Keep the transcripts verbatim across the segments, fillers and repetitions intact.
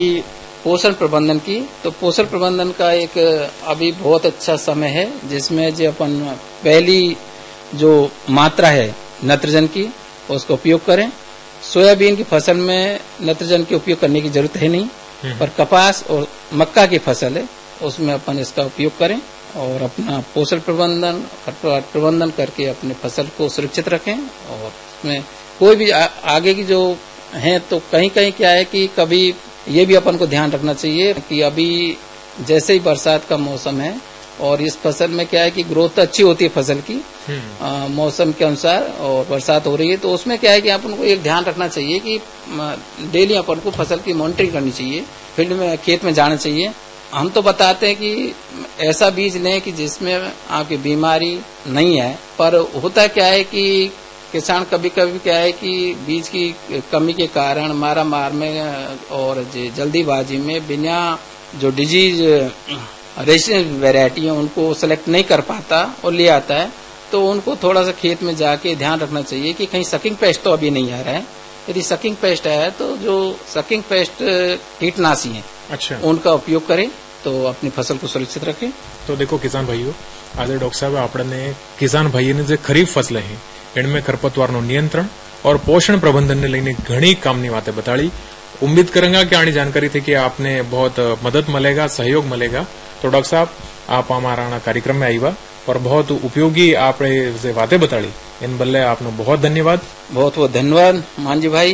कि पोषण प्रबंधन की, तो पोषण प्रबंधन का एक अभी बहुत अच्छा समय है जिसमें जो अपन पहली जो मात्रा है नाइट्रोजन की उसका उपयोग करें। सोयाबीन की फसल में नाइट्रोजन के उपयोग करने की जरूरत है नहीं, पर कपास और मक्का की फसल है उसमें अपन इसका उपयोग करें और अपना पोषण प्रबंधन प्रबंधन करके अपने फसल को सुरक्षित रखें। और उसमें कोई भी आ, आगे की जो है तो कहीं कहीं क्या है कि कभी ये भी अपन को ध्यान रखना चाहिए कि अभी जैसे ही बरसात का मौसम है और इस फसल में क्या है कि ग्रोथ अच्छी होती है फसल की आ, मौसम के अनुसार, और बरसात हो रही है तो उसमें क्या है कि अपन को एक ध्यान रखना चाहिए कि डेली अपन को फसल की मॉनिटरिंग करनी चाहिए, फील्ड में खेत में जाना चाहिए। हम तो बताते हैं कि ऐसा बीज लें कि जिसमें आपकी बीमारी नहीं है, पर होता क्या है कि किसान कभी कभी क्या है कि बीज की कमी के कारण मारा मार में और जल्दीबाजी में बिना जो डिजीज रेजिस्टेंट वैरायटी है उनको सेलेक्ट नहीं कर पाता और ले आता है। तो उनको थोड़ा सा खेत में जाके ध्यान रखना चाहिए कि कहीं सकिंग पेस्ट तो अभी नहीं आ रहा है। यदि सकिंग पेस्ट है तो जो सकिंग पेस्ट कीटनाशी है अच्छा उनका उपयोग करें तो अपनी फसल को सुरक्षित रखें। तो देखो किसान भाइयों, आज डॉक्टर साहब आपने किसान भाईઓને જે ખરીફ ફસલ છે એમાં ખરપતવારનું નિયંત્રણ और पोषण प्रबंधन ने લઈને ઘણી કામની વાતે બતાડી। उम्मीद करूंगा कि आनी जानकारी थी कि आपने बहुत मदद मिलेगा, सहयोग मिलेगा। तो डॉक्टर साहब आप हमारा कार्यक्रम में आईवा और बहुत उपयोगी आपने जे बातें बताड़ी इन बल्ले आपने बहुत धन्यवाद। बहुत बहुत धन्यवाद मांझी भाई।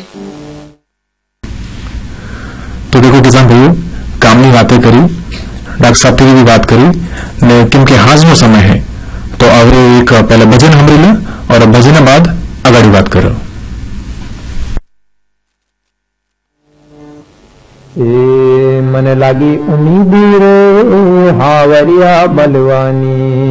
तो देखो किसान भाइयों, कामनी बातें करी, डॉक्टर साहब की भी बात करी, क्योंकि हाजनो समय है तो अब एक पहले भजन हमरी ले और भजन बाद अगाड़ी बात करो। ए मन लागी उम्मीद रे हावरिया बलवानी।